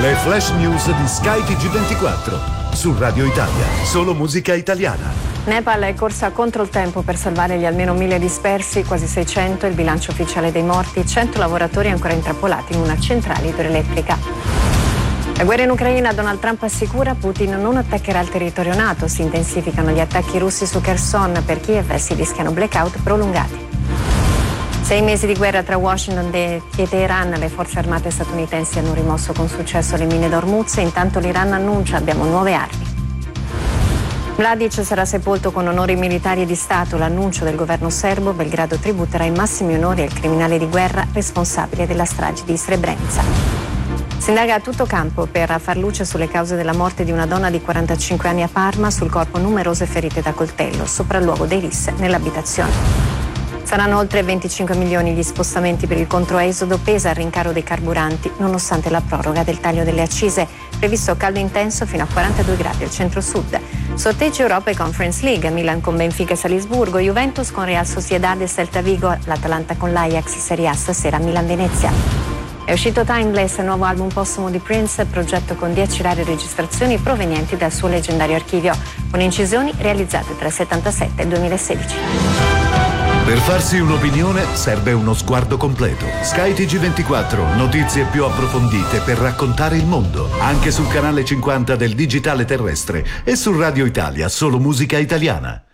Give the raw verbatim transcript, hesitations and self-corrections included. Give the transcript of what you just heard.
Le flash news di Sky T G ventiquattro su Radio Italia, solo musica italiana. Nepal è corsa contro il tempo per salvare gli almeno mille dispersi, quasi seicento, il bilancio ufficiale dei morti, cento lavoratori ancora intrappolati in una centrale idroelettrica. La guerra in Ucraina, Donald Trump assicura Putin non attaccherà il territorio NATO, si intensificano gli attacchi russi su Kherson, per Kiev si rischiano blackout prolungati. Sei mesi di guerra tra Washington e Teheran, le forze armate statunitensi hanno rimosso con successo le mine d'Ormuz e intanto l'Iran annuncia abbiamo nuove armi. Mladic sarà sepolto con onori militari e di Stato, l'annuncio del governo serbo, Belgrado tributerà i massimi onori al criminale di guerra responsabile della strage di Srebrenica. Si indaga a tutto campo per far luce sulle cause della morte di una donna di quarantacinque anni a Parma, sul corpo numerose ferite da coltello, sopralluogo dei R I S nell'abitazione. Saranno oltre venticinque milioni gli spostamenti per il controesodo, pesa il rincaro dei carburanti, nonostante la proroga del taglio delle accise, previsto caldo intenso fino a quarantadue gradi al centro-sud. Sorteggi Europa e Conference League, Milan con Benfica e Salisburgo, Juventus con Real Sociedad e Celta Vigo, l'Atalanta con l'Ajax, Serie A stasera Milan-Venezia. È uscito Timeless, il nuovo album postumo di Prince, progetto con dieci rare registrazioni provenienti dal suo leggendario archivio, con incisioni realizzate tra il settantasette e il duemilasedici. Per farsi un'opinione serve uno sguardo completo. Sky T G ventiquattro, notizie più approfondite per raccontare il mondo, anche sul canale cinquanta del digitale terrestre e su Radio Italia, solo musica italiana.